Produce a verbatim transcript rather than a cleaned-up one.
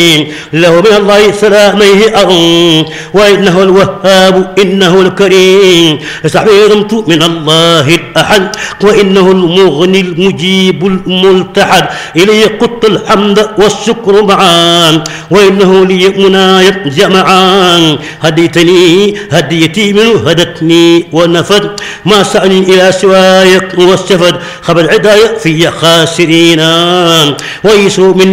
له من الله سلاميه أرم وإنه الوهاب إنه الكريم استحفظت من الله الأحد وإنه المغني المجيب الملتحد إليه قدت الحمد والشكر معا وإنه لي مناي جمعا هديتني هديتي منه هدتني ونفد ما سأني إلى سواك والسفد خبر العداية في خاسرين ويسوا من